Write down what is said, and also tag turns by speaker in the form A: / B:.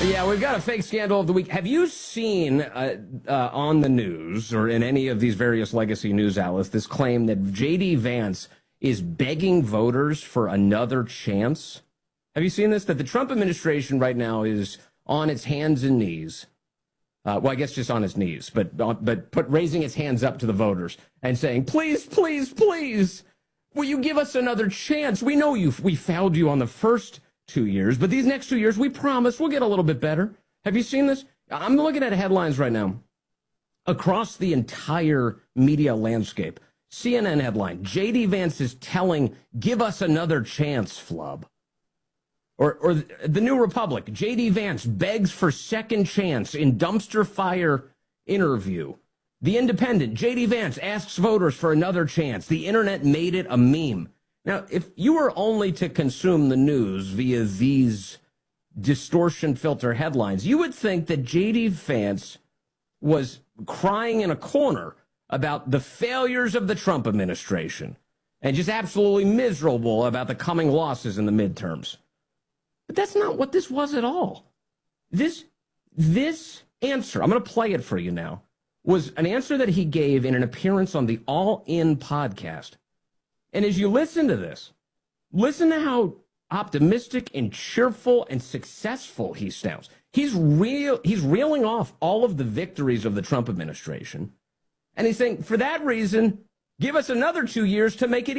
A: Yeah, we've got a fake scandal of the week. Have you seen on the news or in any of these various legacy news outlets this claim that J.D. Vance is begging voters for another chance? Have you seen this? That the Trump administration right now is on its hands and knees. Well, I guess just on its knees, but raising its hands up to the voters and saying, please, please, please, will you give us another chance? We know we failed you on the first 2 years, but these next 2 years, we promise we'll get a little bit better. Have you seen this? I'm looking at headlines right now across the entire media landscape. CNN headline, J.D. Vance is telling, give us another chance, flub. Or the New Republic, J.D. Vance begs for second chance in dumpster fire interview. The Independent, J.D. Vance asks voters for another chance. The internet made it a meme. Now, if you were only to consume the news via these distortion filter headlines, you would think that J.D. Vance was crying in a corner about the failures of the Trump administration and just absolutely miserable about the coming losses in the midterms. But that's not what this was at all. This answer, I'm going to play it for you now, was an answer that he gave in an appearance on the All In podcast. And as you listen to this, listen to how optimistic and cheerful and successful he sounds. He's reeling off all of the victories of the Trump administration. And he's saying, for that reason, give us another 2 years to make it